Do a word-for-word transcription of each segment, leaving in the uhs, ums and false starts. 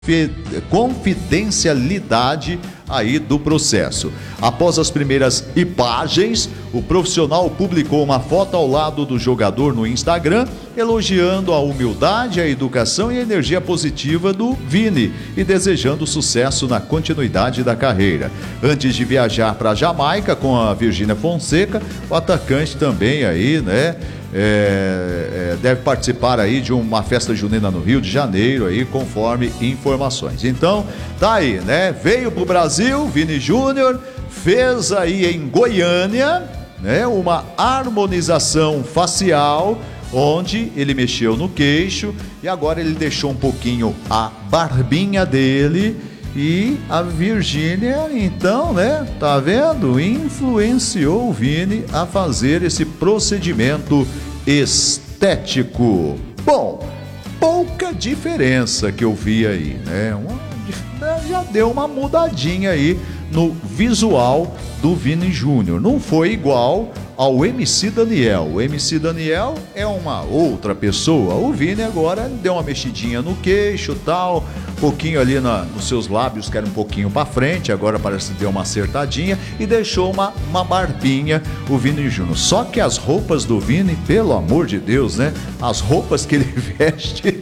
confidencialidade aí do processo. Após as primeiras imagens, o profissional publicou uma foto ao lado do jogador no Instagram, elogiando a humildade, a educação e a energia positiva do Vini e desejando sucesso na continuidade da carreira. Antes de viajar para a Jamaica com a Virgínia Fonseca, o atacante também aí, né? É, é, deve participar aí de uma festa junina no Rio de Janeiro aí, conforme informações. Então, tá aí, né? Veio pro Brasil, Vini Júnior, fez aí em Goiânia, né, uma harmonização facial, onde ele mexeu no queixo e agora ele deixou um pouquinho a barbinha dele. E a Virgínia, então, né, tá vendo? Influenciou o Vini a fazer esse procedimento estético. Bom, pouca diferença que eu vi aí, né? Uma, já deu uma mudadinha aí no visual do Vini Júnior. Não foi igual ao M C Daniel. O M C Daniel é uma outra pessoa. O Vini agora deu uma mexidinha no queixo, tal, um pouquinho ali na, nos seus lábios, que era um pouquinho para frente, agora parece que deu uma acertadinha e deixou uma, uma barbinha, o Vini Júnior. Só que as roupas do Vini, pelo amor de Deus, né? As roupas que ele veste...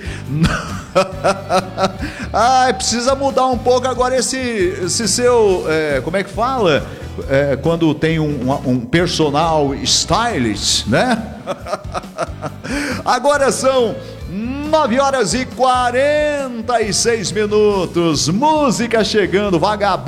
ah, precisa mudar um pouco agora esse, esse seu... É, como é que fala? É, quando tem um, um personal stylist, né? Agora são nove horas e quarenta e seis minutos. Música chegando, vagabundo.